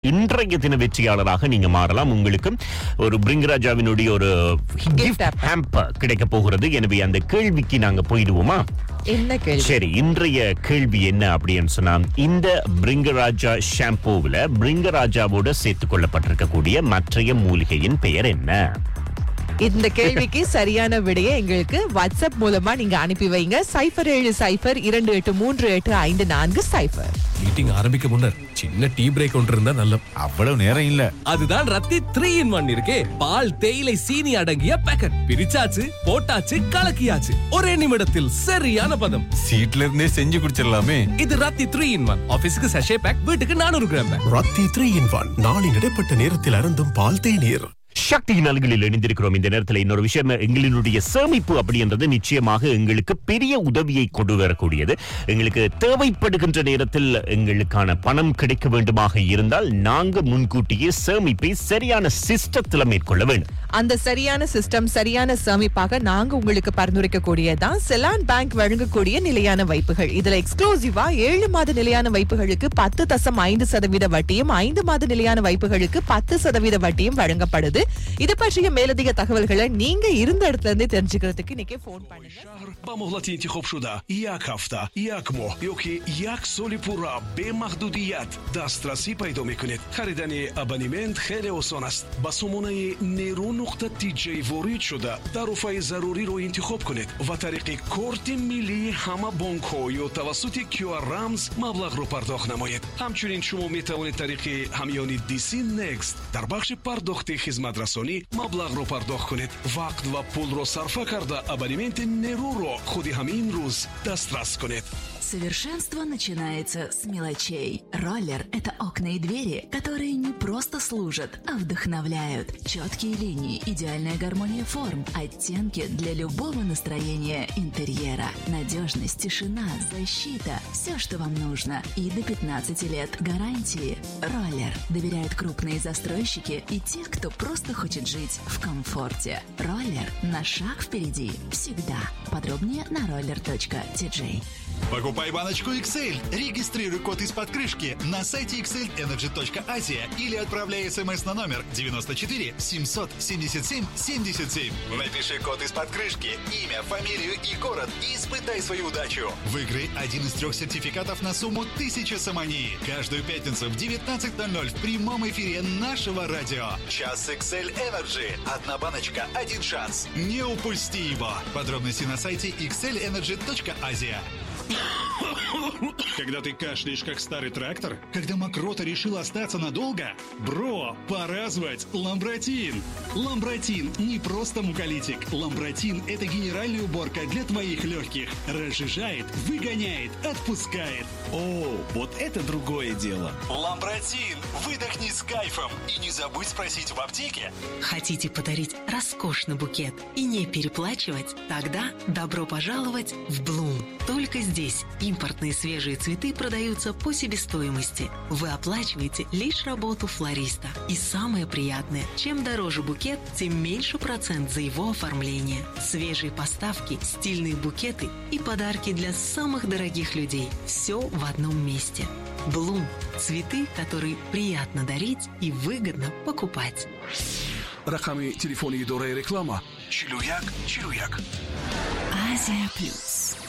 இன்றைய தின வெற்றியாளராக நீங்க மாறலாம். உங்களுக்கு ஒரு பிரிங்கராஜாவினுடைய ஒரு gift hamper கிடைக்க போகிறது. எனவே அந்த கேள்விக்கு நாங்க போயிடுவோமா? என்ன கேள்வி? சரி, இன்றைய கேள்வி என்ன அப்படின்னு சொன்னா, இந்த பிரிங்கராஜா ஷாம்பூவில் பிரிங்கராஜாவோட சேர்த்துக் கொள்ளப்பட்டிருக்கக்கூடிய மற்றைய மூலிகையின் பெயர் என்ன? இந்த கேள்விக்கு சரியான விடையை எங்களுக்கு வாட்ஸ்அப் மூலமா நீங்க அனுப்பி வைங்க. 0702838540. மீட்டிங் ஆரம்பிக்க முன்னர் சின்ன டீ பிரேக் ஒன்று இருந்தா நல்ல. அவ்வளவு நேரம் இல்ல. அதுதான் ரத்தி 3 in 1 இருக்கே. பால், தேயிலை, சீனி அடங்கிய பேக்கெட். பிரிச்சாச்சு, போட்டாச்சு, கலக்கியாச்சு. ஒரே நிமிடத்தில் சரியான பதம். சீட்ல இருந்தே செஞ்சு குடிச்சிடலாமே. இது ரத்தி 3 in 1. ஆபீஸ்க்கு சஷே பேக், வீட்டுக்கு 400 கிராம் பேக். ரத்தி 3 in 1. நாளின் இடைப்பட்ட நேரத்தில் அருந்தும் பால் தேநீர். சக்தியின் அலகுகளில் இணைந்திருக்கிறோம். இந்த நேரத்தில் இன்னொரு விஷயம், எங்களுடைய சேமிப்பு அப்படின்றது நிச்சயமாக எங்களுக்கு பெரிய உதவியை கொண்டு வரக்கூடியது. எங்களுக்கு தேவைப்படுகின்ற நேரத்தில் எங்களுக்கான பணம் கிடைக்க வேண்டுமாக இருந்தால் நாங்க முன்கூட்டியே சேமிப்பை சரியான சிஸ்டத்துல மேற்கொள்ள வேண்டும். அந்த சரியான சிஸ்டம், சரியான சேமிப்பாக நாங்க உங்களுக்கு பரிந்துரைக்கக்கூடியதான் செலான் பேங்க் வழங்கக்கூடிய நிலையான வைப்புகள். இதுல எக்ஸ்க்ளூசிவா 7 மாத நிலையான வைப்புகளுக்கு 10.5% வட்டியும், 5 மாத நிலையான வைப்புகளுக்கு 10% வட்டியும் வழங்கப்படுது. இது பற்றிய மேலதிக தகவல்களை நீங்க இருந்த இடத்துல இருந்து தெரிஞ்சுக்கிறதுக்கு இன்னைக்கு போன் பண்ணுங்க. במוחלטי انتخاب شده یک هفته یک ماه یا که یک سال پورا به محدودیت دسترسی پیدا میکنید. خریدن ابونمنت خیلی آسان است. با سامانه nero.tj وارد شده تعرفه ضروری رو انتخاب کنید و طریق کارت ملی همه بانک ها یا توسط QR رمز مبلغ رو پرداخت نمایید. همچنین شما میتوانید طریق همیانی DC Next در بخش پرداخت خدمت رسانی مبلغ رو پرداخت کنید. وقت و پول رو صرفه کرده ابونمنت نرو رو خود همین روز دسترس کنید. Совершенство начинается с мелочей. Роллер – это окна и двери, которые не просто служат, а вдохновляют. Четкие линии, идеальная гармония форм, оттенки для любого настроения интерьера. Надежность, тишина, защита – все, что вам нужно. И до 15 лет гарантии. Роллер доверяют крупные застройщики и те, кто просто хочет жить в комфорте. Роллер – на шаг впереди. Всегда. Подробнее на roller.tj. Покупай баночку XL, регистрируй код из-под крышки на сайте xlenergy.asia или отправляй смс на номер 94 777 77. Напиши код из-под крышки, имя, фамилию и город и испытай свою удачу. Выиграй один из 3 сертификатов на сумму 1000 самании. Каждую пятницу в 19:00 в прямом эфире нашего радио. Час XL Energy. Одна баночка, один шанс. Не упусти его. Подробности на сайте xlenergy.asia. Когда ты кашляешь, как старый трактор? Когда мокрота решила остаться надолго? Бро, пора звать Ламбротин. Ламбротин не просто муколитик. Ламбротин – это генеральная уборка для твоих легких. Разжижает, выгоняет, отпускает. О, вот это другое дело. Ламбротин. Выдохни с кайфом. И не забудь спросить в аптеке. Хотите подарить роскошный букет и не переплачивать? Тогда добро пожаловать в Bloom. Только здесь импортные свежие цветы продаются по себестоимости. Вы оплачиваете лишь работу флориста. И самое приятное, чем дороже букет, тем меньше процент за его оформление. Свежие поставки, стильные букеты и подарки для самых дорогих людей. Все в одном месте. Bloom. Цветы, которые приятно дарить и выгодно покупать. رقم تلفنی دارای رکلاما 41 41. Азия Плюс.